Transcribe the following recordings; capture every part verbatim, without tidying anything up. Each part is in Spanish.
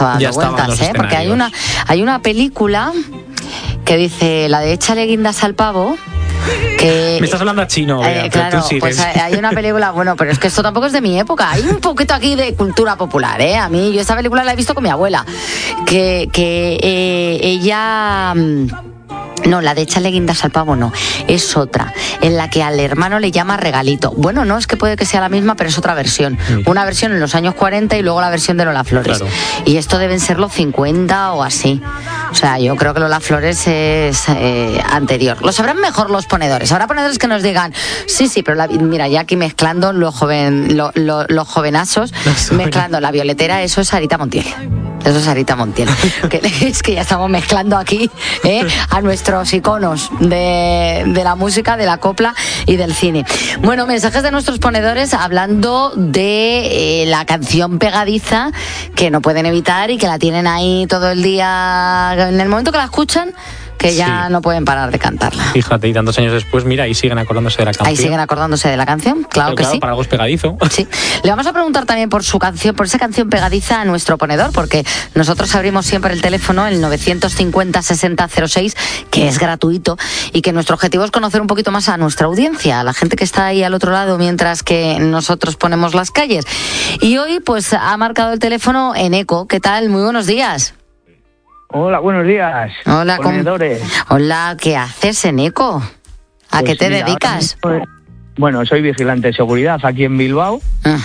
estaba dando Ya vueltas, ¿eh? Porque hay una, hay una película que dice, la de échale guindas al pavo. Que, me estás hablando a chino, Bea, eh, claro, tú sigues. pues hay una película, bueno, pero es que esto tampoco es de mi época. Hay un poquito aquí de cultura popular, ¿eh? A mí, yo esta película la he visto con mi abuela. Que, que eh, ella... No, la de échale guindas al pavo no, es otra, en la que al hermano le llama regalito. Bueno, no, es que puede que sea la misma, pero es otra versión. Sí. Una versión en los años cuarenta y luego la versión de Lola Flores. Claro. Y esto deben ser los cincuenta o así. O sea, yo creo que Lola Flores es eh, anterior. Lo sabrán mejor los ponedores. Habrá ponedores que nos digan, sí, sí, pero la, mira, ya aquí mezclando los, joven, lo, lo, los jovenazos, mezclando la violetera, eso es Sarita Montiel. Eso es Sarita Montiel. Que es que ya estamos mezclando aquí ¿eh? a nuestros iconos de, de la música, de la copla y del cine. Bueno, mensajes de nuestros ponedores hablando de eh, la canción pegadiza que no pueden evitar y que la tienen ahí todo el día. En el momento que la escuchan, que ya sí. no pueden parar de cantarla. Fíjate, y tantos años después, mira, ahí siguen acordándose de la canción. Ahí siguen acordándose de la canción, claro Pero que claro, sí. para algo es pegadizo. Sí. Le vamos a preguntar también por su canción, por esa canción pegadiza a nuestro ponedor, porque nosotros abrimos siempre el teléfono, el novecientos cincuenta sesenta cero seis, que es gratuito, y que nuestro objetivo es conocer un poquito más a nuestra audiencia, a la gente que está ahí al otro lado mientras que nosotros ponemos las calles. Y hoy, pues, ha marcado el teléfono Eneco. ¿Qué tal? Muy buenos días. Hola, buenos días. Hola, ponedores. ¿cómo? Hola, ¿qué haces, Eneco? ¿A pues qué te mira, dedicas? Mismo, bueno, soy vigilante de seguridad aquí en Bilbao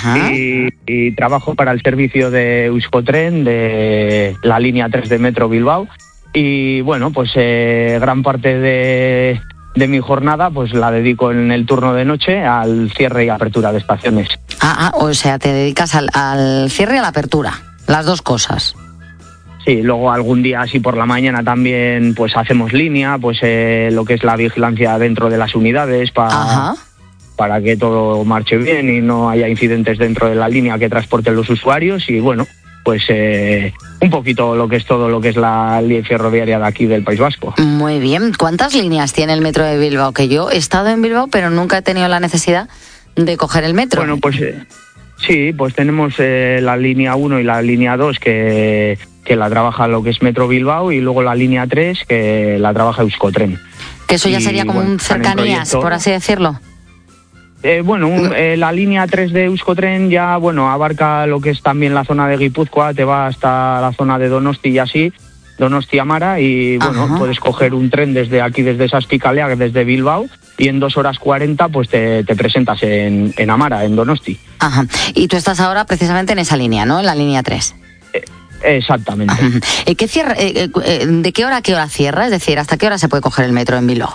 y, y trabajo para el servicio de Euskotren de la línea tres de Metro Bilbao. Y bueno, pues eh, gran parte de, de mi jornada pues la dedico en el turno de noche al cierre y apertura de estaciones. Ah, ah o sea, te dedicas al, al cierre y a la apertura, las dos cosas. Sí, luego algún día así por la mañana también pues hacemos línea, pues eh, lo que es la vigilancia dentro de las unidades para, para que todo marche bien y no haya incidentes dentro de la línea que transporten los usuarios y bueno, pues eh, un poquito lo que es todo lo que es la línea ferroviaria de aquí del País Vasco. Muy bien, ¿cuántas líneas tiene el metro de Bilbao? Que yo he estado en Bilbao pero nunca he tenido la necesidad de coger el metro. Bueno, pues eh, sí, pues tenemos eh, la línea uno y la línea dos que... que la trabaja lo que es Metro Bilbao y luego la línea tres que la trabaja Euskotren. Que eso ya sería y, como bueno, un cercanías, por así decirlo. Eh, bueno, un, eh, la línea tres de Euskotren ya, bueno, abarca lo que es también la zona de Guipúzcoa, te va hasta la zona de Donosti y así, Donosti Amara, y bueno, Ajá. puedes coger un tren desde aquí, desde Saspicalea, desde Bilbao, y en dos horas cuarenta pues te, te presentas en, en Amara, en Donosti. Ajá. Y tú estás ahora precisamente en esa línea, ¿no? En la línea tres. Eh, Exactamente. ¿Y qué cierra, eh, eh, ¿De qué hora a qué hora cierra? Es decir, ¿hasta qué hora se puede coger el metro en Bilbao?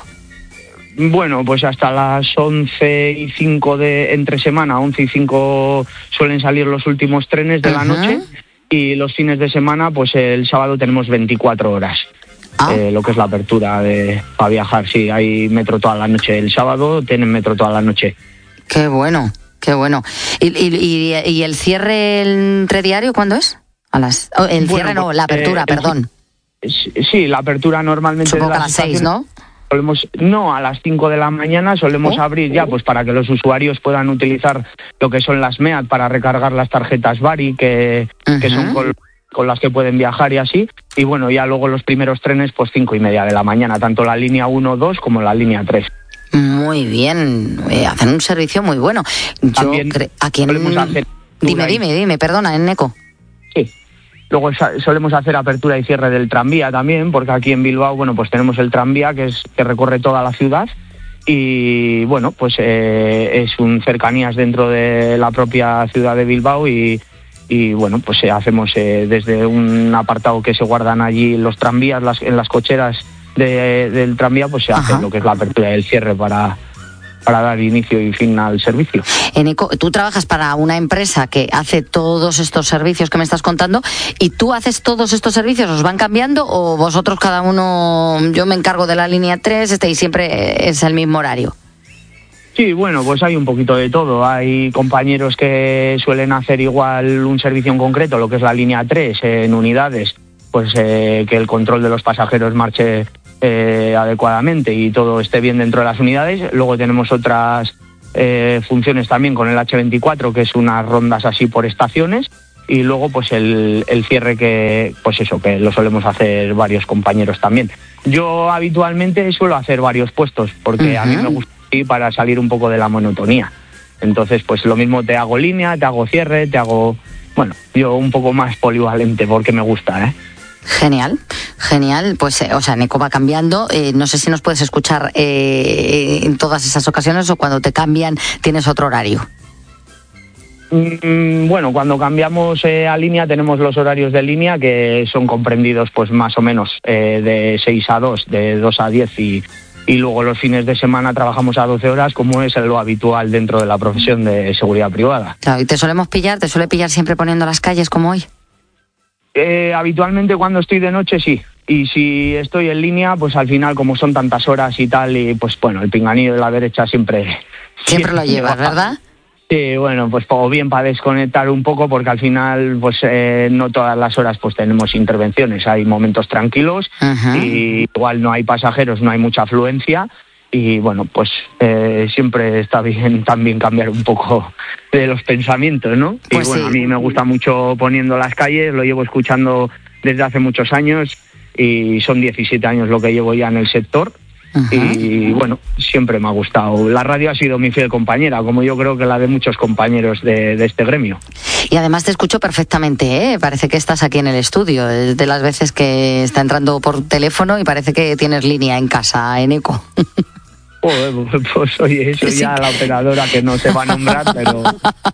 Bueno, pues hasta las once y cinco de entre semana, once y cinco suelen salir los últimos trenes de uh-huh. la noche y los fines de semana, pues el sábado tenemos veinticuatro horas. Ah. Eh, lo que es la apertura de para viajar, sí, hay metro toda la noche. El sábado tienen metro toda la noche. Qué bueno, qué bueno. ¿Y, y, y, y el cierre entre diario cuándo es? A las, oh, el bueno, cierre no, la apertura, eh, perdón. Sí, la apertura normalmente... Supongo que a las seis, ¿no? Solemos, no, a las cinco de la mañana solemos ¿Oh? abrir ya, pues para que los usuarios puedan utilizar lo que son las MEAT para recargar las tarjetas Bari, que, uh-huh. que son con, con las que pueden viajar y así. Y bueno, ya luego los primeros trenes, pues cinco y media de la mañana, tanto la línea uno, dos como la línea tres. Muy bien, eh, hacen un servicio muy bueno. Yo También cre- aquí en... hacer Dime, dime, dime, perdona, en Eneco. Sí. Luego solemos hacer apertura y cierre del tranvía también, porque aquí en Bilbao, bueno, pues tenemos el tranvía que es que recorre toda la ciudad y, bueno, pues eh, es un cercanías dentro de la propia ciudad de Bilbao y, y bueno, pues eh, hacemos eh, desde un apartado que se guardan allí los tranvías, las, en las cocheras de, del tranvía, pues se hace Ajá. lo que es la apertura y el cierre para... para dar inicio y fin al servicio. Eneco, tú trabajas para una empresa que hace todos estos servicios que me estás contando y tú haces todos estos servicios, ¿os van cambiando o vosotros cada uno, yo me encargo de la línea tres este, y siempre es el mismo horario? Sí, bueno, pues hay un poquito de todo. Hay compañeros que suelen hacer igual un servicio en concreto, lo que es la línea tres en unidades, pues eh, que el control de los pasajeros marche Eh, adecuadamente y todo esté bien dentro de las unidades. Luego tenemos otras eh, funciones también con el hache veinticuatro, que es unas rondas así por estaciones, y luego pues el, el cierre que, pues eso, que lo solemos hacer varios compañeros también. Yo habitualmente suelo hacer varios puestos, porque uh-huh. a mí me gusta ir para salir un poco de la monotonía. Entonces, pues lo mismo te hago línea, te hago cierre, te hago... Bueno, yo un poco más polivalente porque me gusta, ¿eh? Genial, genial. Pues, eh, o sea, Neko va cambiando. Eh, no sé si nos puedes escuchar eh, en todas esas ocasiones o cuando te cambian tienes otro horario. Mm, bueno, cuando cambiamos eh, a línea tenemos los horarios de línea que son comprendidos pues más o menos eh, de seis a dos, de dos a diez y, y luego los fines de semana trabajamos a doce horas como es lo habitual dentro de la profesión de seguridad privada. Claro, ¿y te solemos pillar? ¿Te suele pillar siempre poniendo las calles como hoy? Eh, habitualmente cuando estoy de noche sí, y si estoy en línea pues al final como son tantas horas y tal y pues bueno, el pinganillo de la derecha siempre... Siempre, siempre lo llevas, ¿verdad? Sí, bueno, pues o bien para desconectar un poco porque al final pues eh, no todas las horas pues tenemos intervenciones, hay momentos tranquilos uh-huh. y igual no hay pasajeros, no hay mucha afluencia. Y bueno, pues eh, siempre está bien también cambiar un poco de los pensamientos, ¿no? Pues y bueno, sí. A mí me gusta mucho poniendo las calles, lo llevo escuchando desde hace muchos años y son diecisiete años lo que llevo ya en el sector. Uh-huh. Y bueno, siempre me ha gustado. La radio ha sido mi fiel compañera, como yo creo que la de muchos compañeros de, de este gremio. Y además te escucho perfectamente, ¿eh? Parece que estás aquí en el estudio, es de las veces que está entrando por teléfono y parece que tienes línea en casa, en Eco. Joder, pues oye, eso sí. Ya la operadora que no se va a nombrar, pero...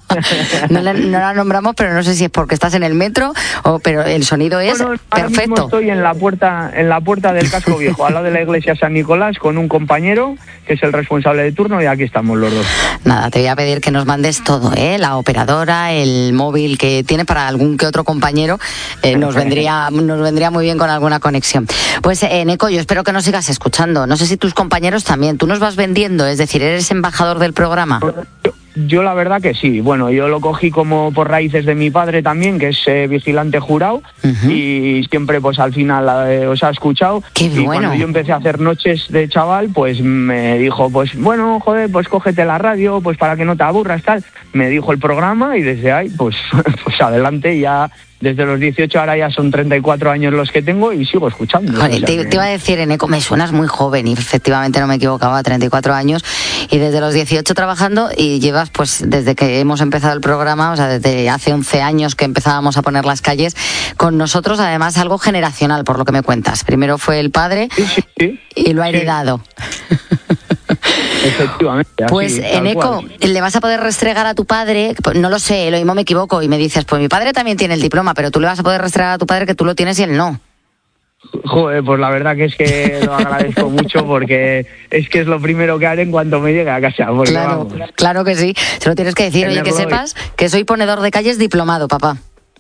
no, la, no la nombramos, pero no sé si es porque estás en el metro, o pero el sonido es bueno, perfecto. Ahora mismo estoy en la puerta, en la puerta del casco viejo, al lado de la iglesia San Nicolás, con un compañero que es el responsable de turno y aquí estamos los dos. Nada, te voy a pedir que nos mandes todo, ¿eh? La operadora, el móvil que tiene para algún que otro compañero, eh, nos vendría, nos vendría muy bien con alguna conexión. Pues eh, Neko, yo espero que nos sigas escuchando. No sé si tus compañeros también. Tú nos vas vendiendo, es decir, eres embajador del programa. Yo, yo la verdad que sí. Bueno, yo lo cogí como por raíces de mi padre también, que es eh, vigilante jurado, uh-huh. y siempre pues al final eh, os ha escuchado. Qué y bueno. Cuando yo empecé a hacer noches de chaval, pues me dijo, pues bueno, joder, pues cógete la radio, pues para que no te aburras, tal. Me dijo el programa y desde ahí, pues, pues adelante ya... Desde los dieciocho, ahora ya son treinta y cuatro años los que tengo y sigo escuchando. Joder, o sea, te, que... te iba a decir, Eneco, me suenas muy joven y efectivamente no me equivocaba, treinta y cuatro años y desde los dieciocho trabajando y llevas pues desde que hemos empezado el programa, o sea, desde hace once años que empezábamos a poner las calles con nosotros, además algo generacional por lo que me cuentas. Primero fue el padre sí, sí, sí. y lo ha heredado. Sí. Efectivamente. Así, pues Eneco, ¿le vas a poder restregar a tu padre? No lo sé, lo mismo me equivoco y me dices, pues mi padre también tiene el diploma, pero tú le vas a poder restregar a tu padre que tú lo tienes y él no. Joder, pues la verdad que es que lo agradezco mucho porque es que es lo primero que haré en cuanto me llegue a casa. Claro, vamos, claro que sí, se lo tienes que decir, oye, que sepas que soy ponedor de calles diplomado, papá.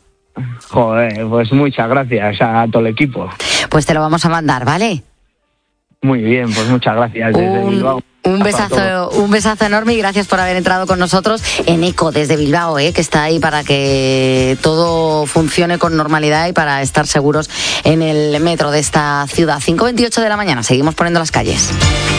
Joder, pues muchas gracias a todo el equipo. Pues te lo vamos a mandar, ¿vale? Muy bien, pues muchas gracias desde un, Bilbao. Un besazo, un besazo enorme y gracias por haber entrado con nosotros en Eco desde Bilbao, ¿eh? Que está ahí para que todo funcione con normalidad y para estar seguros en el metro de esta ciudad. cinco veintiocho de la mañana, seguimos poniendo las calles.